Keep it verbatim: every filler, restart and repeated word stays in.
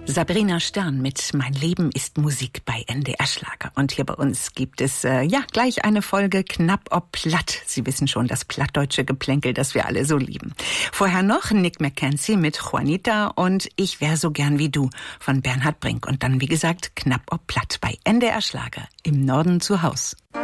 Sabrina Stern mit Mein Leben ist Musik bei N D R Schlager. Und hier bei uns gibt es äh, ja gleich eine Folge Knapp ob Platt. Sie wissen schon, das plattdeutsche Geplänkel, das wir alle so lieben. Vorher noch Nick McKenzie mit Juanita und Ich wär so gern wie du von Bernhard Brink. Und dann, wie gesagt, Knapp ob Platt bei N D R Schlager im Norden zu Haus.